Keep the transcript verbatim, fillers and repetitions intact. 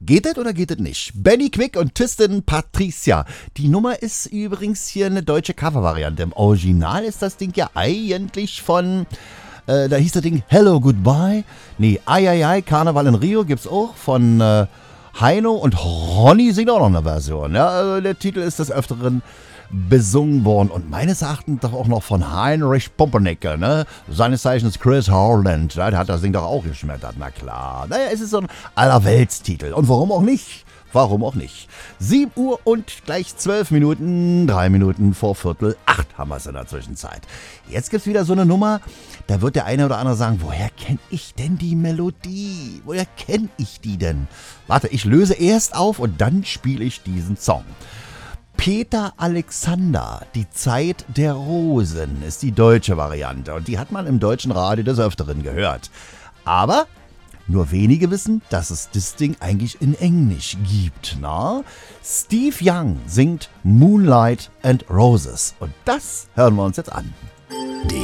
Geht das oder geht das nicht? Benny Quick und Tristan Patricia. Die Nummer ist übrigens hier eine deutsche Covervariante. Im Original ist das Ding ja eigentlich von, äh, da hieß das Ding Hello Goodbye. Nee, Ai Ai Ai, Karneval in Rio gibt's auch von äh, Heino und Ronny singt auch noch eine Version. Ja, also der Titel ist des Öfteren besungen worden und meines Erachtens doch auch noch von Heinrich Pumpernickel, ne? Seines Zeichens Chris Harland, ja, der hat das Ding doch auch geschmettert, na klar. Naja, es ist so ein Allerweltstitel und warum auch nicht? Warum auch nicht? sieben Uhr und gleich zwölf Minuten, drei Minuten vor Viertel acht haben wir es in der Zwischenzeit. Jetzt gibt's wieder so eine Nummer, da wird der eine oder andere sagen, woher kenne ich denn die Melodie? Woher kenne ich die denn? Warte, ich löse erst auf und dann spiele ich diesen Song. Peter Alexander, die Zeit der Rosen, ist die deutsche Variante und die hat man im deutschen Radio des Öfteren gehört. Aber nur wenige wissen, dass es das Ding eigentlich in Englisch gibt. Na? Steve Young singt Moonlight and Roses und das hören wir uns jetzt an.